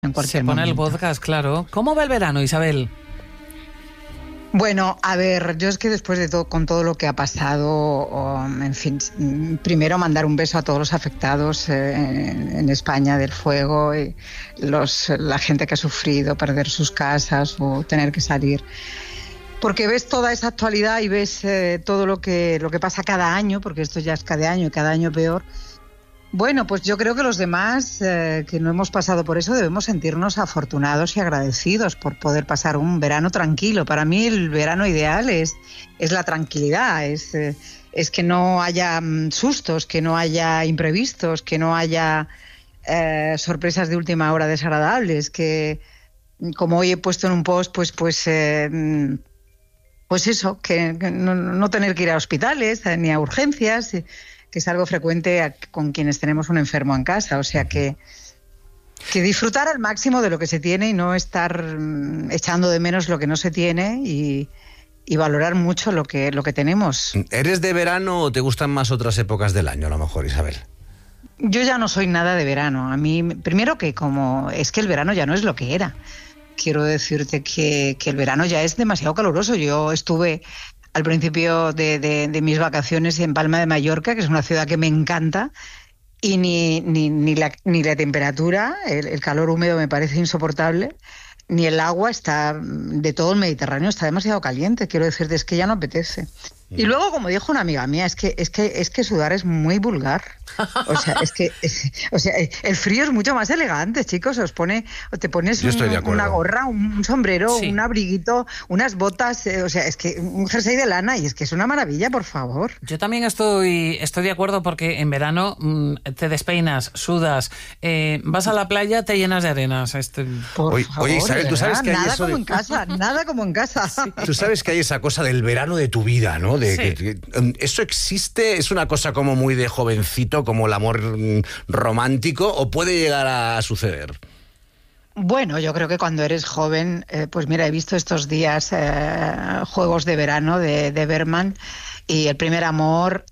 en cualquier Se pone momento. el podcast, claro. ¿Cómo va el verano, Isabel? Bueno, a ver, yo es que después de todo, con todo lo que ha pasado, en fin, primero mandar un beso a todos los afectados en España del fuego, y la gente que ha sufrido perder sus casas o tener que salir. Porque ves toda esa actualidad y ves todo lo que pasa cada año, porque esto ya es cada año y cada año peor. Bueno, pues yo creo que los demás que no hemos pasado por eso debemos sentirnos afortunados y agradecidos por poder pasar un verano tranquilo. Para mí el verano ideal es la tranquilidad, es que no haya sustos, que no haya imprevistos, que no haya sorpresas de última hora desagradables, que como hoy he puesto en un post, pues eso, que no tener que ir a hospitales ni a urgencias, que es algo frecuente con quienes tenemos un enfermo en casa. O sea que disfrutar al máximo de lo que se tiene y no estar echando de menos lo que no se tiene y valorar mucho lo que tenemos. ¿Eres de verano o te gustan más otras épocas del año, a lo mejor, Isabel? Yo ya no soy nada de verano. A mí, primero que es que el verano ya no es lo que era. Quiero decirte que el verano ya es demasiado caluroso. Yo estuve al principio de mis vacaciones en Palma de Mallorca, que es una ciudad que me encanta, y ni la temperatura, el calor húmedo me parece insoportable, ni el agua de todo el Mediterráneo está demasiado caliente. Quiero decirte, es que ya no apetece. Y luego, como dijo una amiga mía, es que sudar es muy vulgar. O sea, el frío es mucho más elegante, chicos. Te pones una gorra, un sombrero, sí, un abriguito, unas botas, es que un jersey de lana, y es que es una maravilla, por favor. Yo también estoy de acuerdo, porque en verano te despeinas, sudas, vas a la playa, te llenas de arenas. Por favor, oye, Isabel, tú sabes que hay nada como en casa, nada como en casa. Sí. Tú sabes que hay esa cosa del verano de tu vida, ¿no? Sí. ¿Eso existe? ¿Es una cosa como muy de jovencito, como el amor romántico, o puede llegar a suceder? Bueno, yo creo que cuando eres joven, pues mira, he visto estos días Juegos de Verano de Bergman, y el primer amor,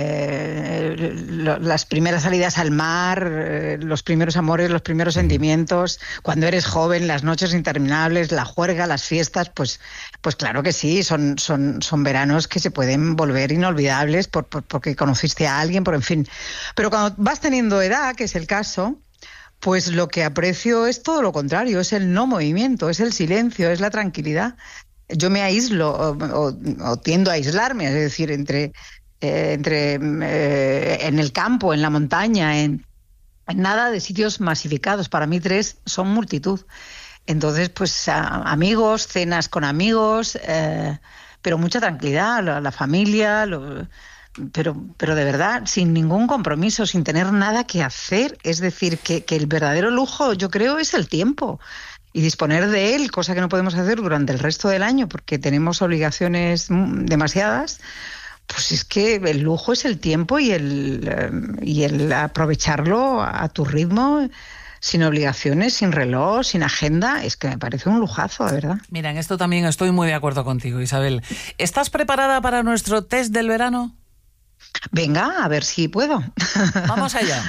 las primeras salidas al mar, los primeros amores, los primeros sentimientos, cuando eres joven, las noches interminables, la juerga, las fiestas, pues claro que sí, son veranos que se pueden volver inolvidables porque conociste a alguien, en fin. Pero cuando vas teniendo edad, que es el caso, pues lo que aprecio es todo lo contrario, es el no movimiento, es el silencio, es la tranquilidad. Yo me aíslo o tiendo a aislarme, es decir, en el campo, en la montaña, en nada de sitios masificados. Para mí 3 son multitud. Entonces, pues amigos, cenas con amigos, pero mucha tranquilidad, la familia, pero de verdad, sin ningún compromiso, sin tener nada que hacer. Es decir, que el verdadero lujo, yo creo, es el tiempo. Y disponer de él, cosa que no podemos hacer durante el resto del año porque tenemos obligaciones demasiadas. Pues es que el lujo es el tiempo y el aprovecharlo a tu ritmo, sin obligaciones, sin reloj, sin agenda. Es que me parece un lujazo, de verdad. Mira, en esto también estoy muy de acuerdo contigo, Isabel. ¿Estás preparada para nuestro test del verano? Venga, a ver si puedo. Vamos allá.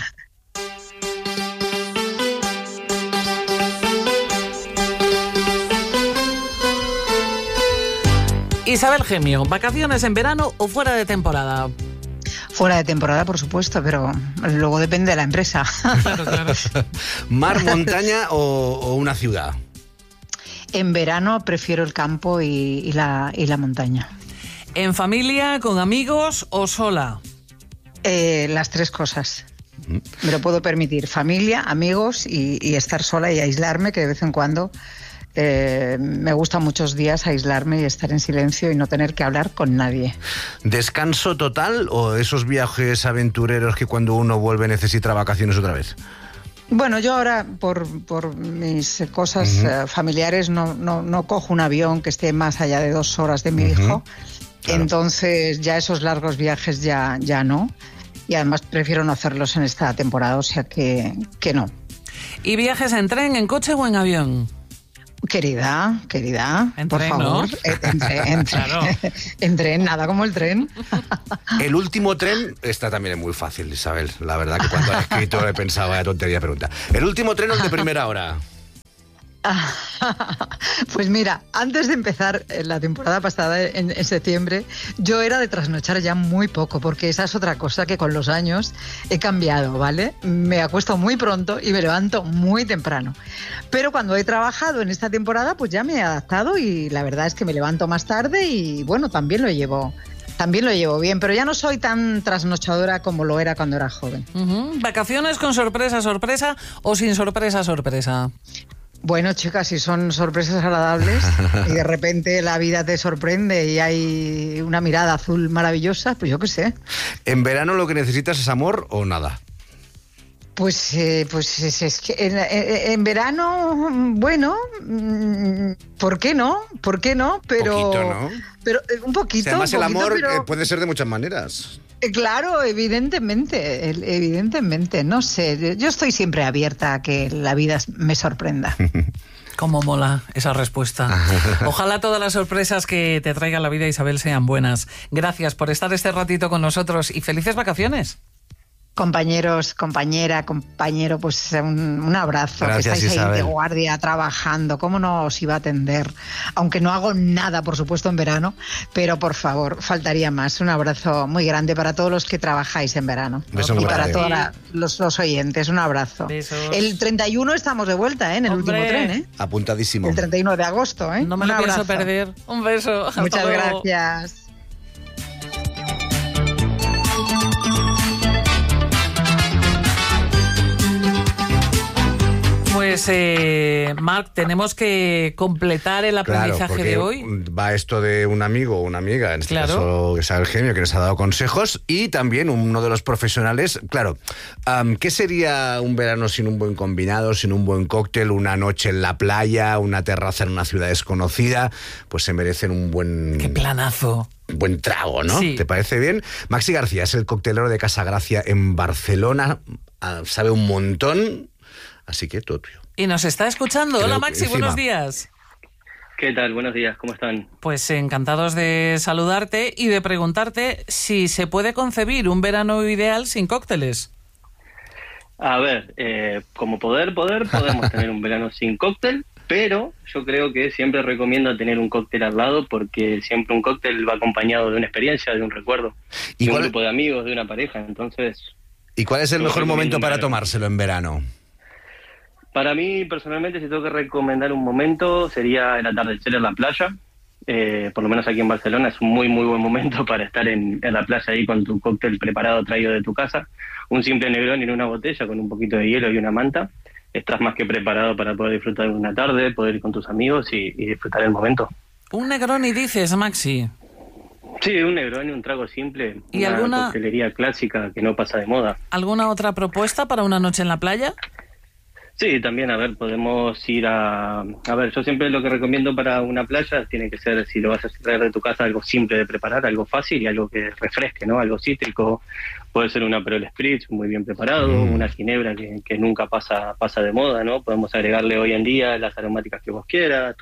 Isabel Gemio, ¿vacaciones en verano o fuera de temporada? Fuera de temporada, por supuesto, pero luego depende de la empresa. Claro. ¿Mar, montaña o una ciudad? En verano prefiero el campo y la montaña. ¿En familia, con amigos o sola? Las 3 cosas. Me lo puedo permitir. Familia, amigos y estar sola y aislarme, que de vez en cuando me gusta muchos días aislarme y estar en silencio y no tener que hablar con nadie. ¿Descanso total o esos viajes aventureros que cuando uno vuelve necesita vacaciones otra vez? Bueno, yo ahora por mis cosas familiares no cojo un avión que esté más allá de 2 horas de mi hijo. Claro. Entonces ya esos largos viajes ya no. Y además prefiero no hacerlos en esta temporada, o sea que no. ¿Y viajes en tren, en coche o en avión? Querida, en por tren, favor, ¿no? Claro. En tren, nada como el tren. El último tren, esta también es muy fácil, Isabel. La verdad que cuando he escrito he pensado, vaya tontería pregunta. ¿El último tren o el de primera hora? Pues mira, antes de empezar la temporada pasada, en septiembre, yo era de trasnochar ya muy poco, porque esa es otra cosa que con los años he cambiado, ¿vale? Me acuesto muy pronto y me levanto muy temprano. Pero cuando he trabajado en esta temporada, pues ya me he adaptado y la verdad es que me levanto más tarde y bueno, también lo llevo bien, pero ya no soy tan trasnochadora como lo era cuando era joven. ¿Vacaciones con sorpresa, sorpresa o sin sorpresa, sorpresa? Bueno, chicas, si son sorpresas agradables y de repente la vida te sorprende y hay una mirada azul maravillosa, pues yo qué sé. ¿En verano lo que necesitas es amor o nada? Pues es que en verano, bueno, ¿por qué no? Pero, poquito, ¿no? Pero un poquito. O sea, además el amor pero... puede ser de muchas maneras. Claro, evidentemente, no sé, yo estoy siempre abierta a que la vida me sorprenda. Cómo mola esa respuesta. Ojalá todas las sorpresas que te traiga la vida, Isabel, sean buenas. Gracias por estar este ratito con nosotros y felices vacaciones. Compañeros, compañero, pues un abrazo. Gracias, que estáis Isabel. ahí de guardia trabajando. ¿Cómo no os iba a atender? Aunque no hago nada, por supuesto, en verano, pero por favor, faltaría más. Un abrazo muy grande para todos los que trabajáis en verano. Beso y muy para grande. todos los oyentes, un abrazo. Besos. El 31 estamos de vuelta, en el ¡Hombre! último tren, Apuntadísimo. El 31 de agosto, No me Un lo pienso abrazo. perder. Un beso. Hasta Muchas luego. gracias. Pues, Marc, tenemos que completar el aprendizaje de hoy. Va esto de un amigo o una amiga, en este caso Isabel Gemio, que nos ha dado consejos, y también uno de los profesionales. Claro, ¿qué sería un verano sin un buen combinado, sin un buen cóctel, una noche en la playa, una terraza en una ciudad desconocida? Pues se merecen un buen... ¡Qué planazo! Buen trago, ¿no? Sí. ¿Te parece bien? Maxi García es el coctelero de Casa Gracia en Barcelona. Sabe un montón, así que todo tuyo. Y nos está escuchando. Creo Hola, que Maxi, encima. buenos días. ¿Qué tal? Buenos días, ¿cómo están? Pues encantados de saludarte y de preguntarte si se puede concebir un verano ideal sin cócteles. A ver, como podemos tener un verano sin cóctel, pero yo creo que siempre recomiendo tener un cóctel al lado porque siempre un cóctel va acompañado de una experiencia, de un recuerdo, ¿Y de un cuál- grupo de amigos, de una pareja, entonces... ¿Y cuál es el Yo mejor recomiendo momento un para verano. tomárselo en verano? Para mí, personalmente, si tengo que recomendar un momento, sería el atardecer en la playa. Por lo menos aquí en Barcelona es un muy, muy buen momento para estar en la playa ahí con tu cóctel preparado, traído de tu casa. Un simple Negroni en una botella con un poquito de hielo y una manta. Estás más que preparado para poder disfrutar de una tarde, poder ir con tus amigos y disfrutar el momento. Un Negroni dices, Maxi. Sí, un Negroni, un trago simple. ¿Y una alguna- coctelería clásica que no pasa de moda. ¿Alguna otra propuesta para una noche en la playa? Sí, también, a ver, podemos ir a ver, yo siempre lo que recomiendo para una playa tiene que ser, si lo vas a traer de tu casa, algo simple de preparar, algo fácil y algo que refresque, ¿no? Algo cítrico, puede ser una Aperol Spritz muy bien preparado, una ginebra que nunca pasa de moda, ¿no? Podemos agregarle hoy en día las aromáticas que vos quieras,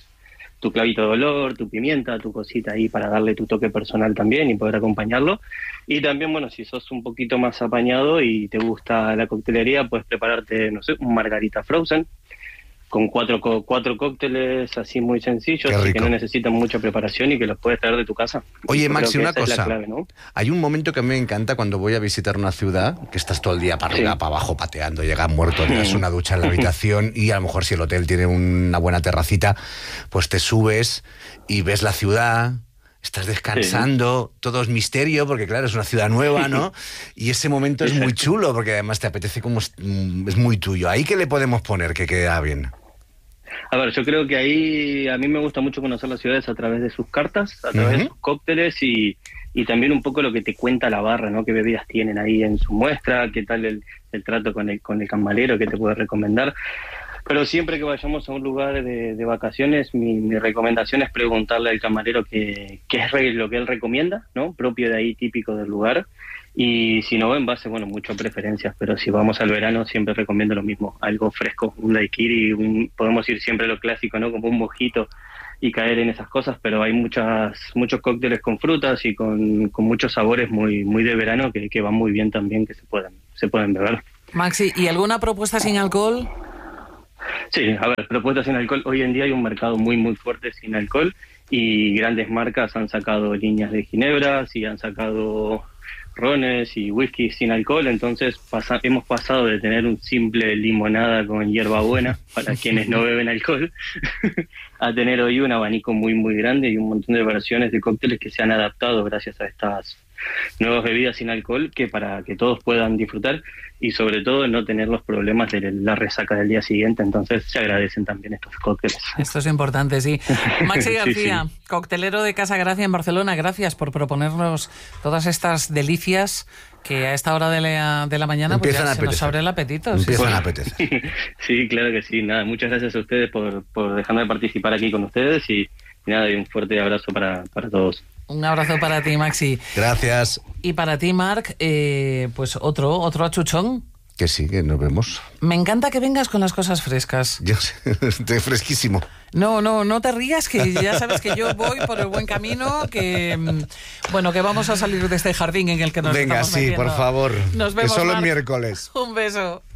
tu clavito de olor, tu pimienta, tu cosita ahí para darle tu toque personal también y poder acompañarlo. Y también, bueno, si sos un poquito más apañado y te gusta la coctelería, puedes prepararte, no sé, un margarita frozen con cuatro cócteles así muy sencillos Qué y que rico. no necesitan mucha preparación y que los puedes traer de tu casa. Oye, Yo Maxi, creo que una esa es la cosa. clave, ¿no? Hay un momento que a mí me encanta cuando voy a visitar una ciudad, que estás todo el día para arriba, Sí. para abajo, pateando, llegas muerto, te das una ducha en la habitación y a lo mejor si el hotel tiene una buena terracita, pues te subes y ves la ciudad, estás descansando, todo es misterio, porque claro, es una ciudad nueva, ¿no? Y ese momento es muy chulo, porque además te apetece como es muy tuyo. ¿Ahí qué le podemos poner que queda bien? A ver, yo creo que ahí a mí me gusta mucho conocer las ciudades a través de sus cartas, a través de sus cócteles y también un poco lo que te cuenta la barra, ¿no? Qué bebidas tienen ahí en su muestra, qué tal el trato con el camarero que te puede recomendar. Pero siempre que vayamos a un lugar de vacaciones, mi recomendación es preguntarle al camarero qué es lo que él recomienda, ¿no? Propio de ahí, típico del lugar. Y si no, en base, bueno, mucho a preferencias, pero si vamos al verano siempre recomiendo lo mismo, algo fresco, un daiquiri, podemos ir siempre a lo clásico, ¿no? Como un mojito y caer en esas cosas, pero hay muchos cócteles con frutas y con muchos sabores muy, muy de verano que van muy bien también, que se pueden beber. Maxi, ¿y alguna propuesta sin alcohol? Sí, a ver, propuestas sin alcohol. Hoy en día hay un mercado muy, muy fuerte sin alcohol y grandes marcas han sacado líneas de ginebras y han sacado rones y whisky sin alcohol, entonces hemos pasado de tener un simple limonada con hierbabuena para quienes no beben alcohol a tener hoy un abanico muy muy grande y un montón de versiones de cócteles que se han adaptado gracias a estas nuevas bebidas sin alcohol, que para que todos puedan disfrutar y sobre todo no tener los problemas de la resaca del día siguiente. Entonces se agradecen también estos cócteles. Esto es importante, sí. Maxi García, sí. Coctelero de Casa Gracia en Barcelona, gracias por proponernos todas estas delicias que a esta hora de la mañana pues ya se nos abre el apetito. Empiezan a apetecer. Sí, claro que sí. Nada, muchas gracias a ustedes por dejarme participar aquí con ustedes y nada, y un fuerte abrazo para todos. Un abrazo para ti, Maxi. Gracias. Y para ti, Marc, pues otro achuchón. Que sí, que nos vemos. Me encanta que vengas con las cosas frescas. Yo sé, estoy fresquísimo. No te rías, que ya sabes que yo voy por el buen camino, que vamos a salir de este jardín en el que nos estamos metiendo. Venga, sí, por favor. Nos vemos, que solo Marc. miércoles. Un beso.